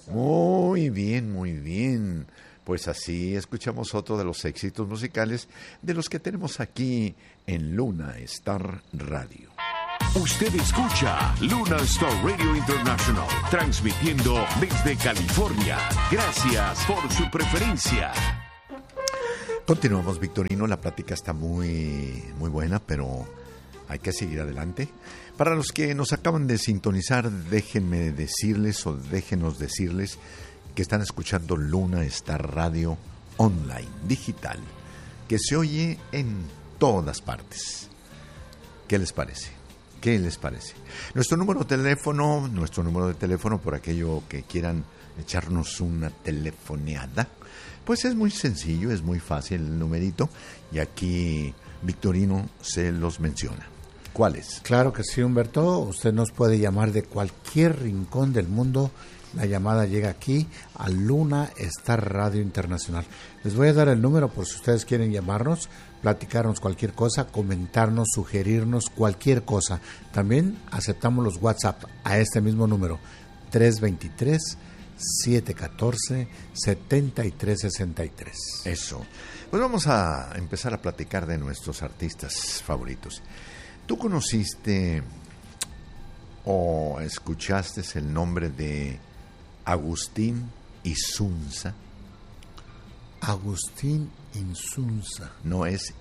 Muy bien, muy bien. Pues así escuchamos otro de los éxitos musicales de los que tenemos aquí en Luna Star Radio. Usted escucha Luna Star Radio International, transmitiendo desde California. Gracias por su preferencia. Continuamos, Victorino. La plática está muy buena, pero hay que seguir adelante. Para los que nos acaban de sintonizar, déjenos decirles que están escuchando Luna Star Radio online, digital, que se oye en todas partes. ¿Qué les parece? Nuestro número de teléfono por aquello que quieran echarnos una telefoneada, pues es muy sencillo, es muy fácil el numerito, y aquí Victorino se los menciona. ¿Cuál es? Claro que sí, Humberto. Usted nos puede llamar de cualquier rincón del mundo. La llamada llega aquí a Luna Star Radio Internacional. Les voy a dar el número por si ustedes quieren llamarnos, platicarnos cualquier cosa, comentarnos, sugerirnos cualquier cosa. También aceptamos los WhatsApp a este mismo número, 323-714-7363. Eso. Pues vamos a empezar a platicar de nuestros artistas favoritos. ¿Tú conociste o escuchaste el nombre de Agustín Insunza? Agustín Insunza. No es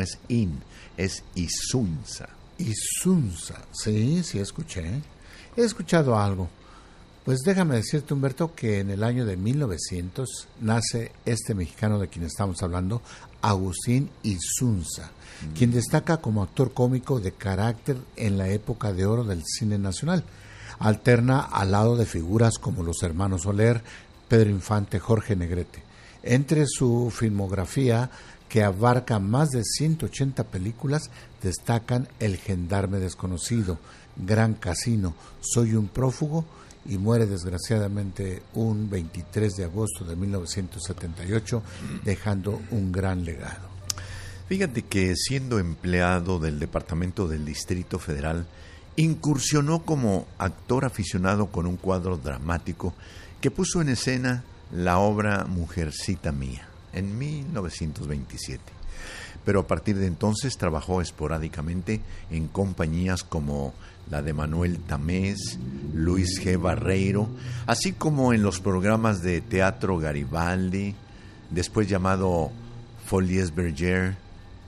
Insunza. Insunza, sí, escuché. He escuchado algo. Pues déjame decirte, Humberto, que en el año de 1900 nace este mexicano de quien estamos hablando, Agustín Insunza, quien destaca como actor cómico de carácter en la época de oro del cine nacional. Alterna al lado de figuras como los hermanos Soler, Pedro Infante, Jorge Negrete. Entre su filmografía, que abarca más de 180 películas, destacan El gendarme desconocido, Gran Casino, Soy un prófugo, y muere desgraciadamente un 23 de agosto de 1978, dejando un gran legado. Fíjate que siendo empleado del Departamento del Distrito Federal, incursionó como actor aficionado con un cuadro dramático que puso en escena la obra Mujercita Mía en 1927. Pero a partir de entonces trabajó esporádicamente en compañías como la de Manuel Tamés, Luis G. Barreiro, así como en los programas de Teatro Garibaldi, después llamado Folies Bergère,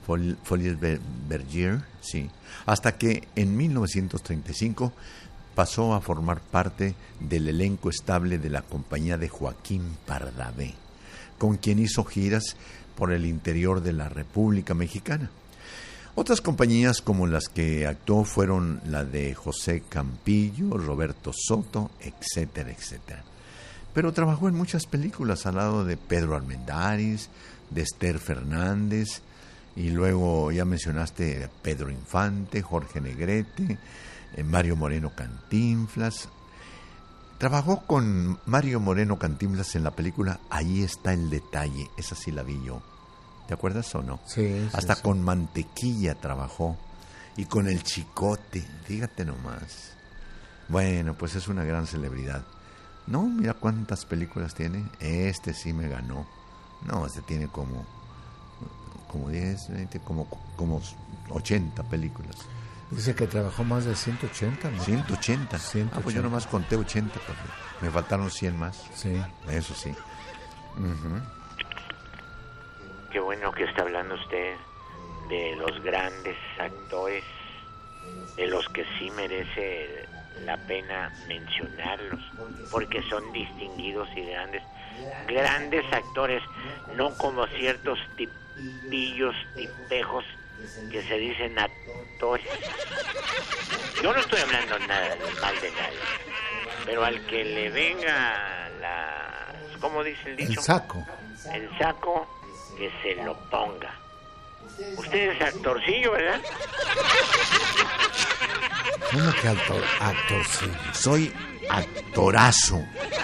sí, hasta que en 1935 pasó a formar parte del elenco estable de la compañía de Joaquín Pardavé, con quien hizo giras por el interior de la República Mexicana. Otras compañías como las que actuó fueron la de José Campillo, Roberto Soto, etcétera, etcétera. Pero trabajó en muchas películas al lado de Pedro Armendáriz, de Esther Fernández, y luego ya mencionaste Pedro Infante, Jorge Negrete, Mario Moreno Cantinflas. Trabajó con Mario Moreno Cantinflas en la película Ahí está el detalle, esa sí la vi yo. ¿Te acuerdas o no? Sí. Hasta sí. Con Mantequilla trabajó. Y con El Chicote, fíjate nomás. Bueno, pues es una gran celebridad. No, mira cuántas películas tiene. Este sí me ganó. No, este tiene como 10, 20, como 80 películas. Dice que trabajó más de 180, ¿no? 180. Ah, pues yo nomás conté 80, porque me faltaron 100 más. Sí. Eso sí. Uh-huh. Qué bueno que está hablando usted de los grandes actores, de los que sí merece la pena mencionarlos, porque son distinguidos y grandes actores, no como ciertos tipejos que se dicen actores. Yo no estoy hablando nada mal de nadie, pero al que le venga ¿cómo dice el dicho? El saco, que se lo ponga. Usted es actorcillo, ¿verdad? ¿Cómo que actorcillo? Soy actorazo.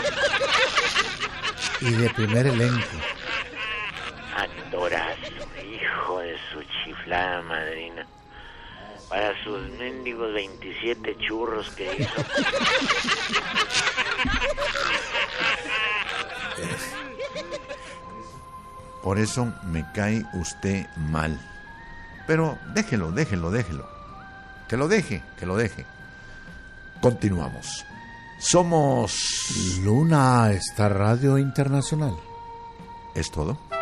Y de primer elenco. Actorazo, hijo de su chiflada madrina. Para sus mendigos 27 churros que hizo. Por eso me cae usted mal. Pero déjelo. Que lo deje. Continuamos. Somos Luna Star Radio Internacional. ¿Es todo?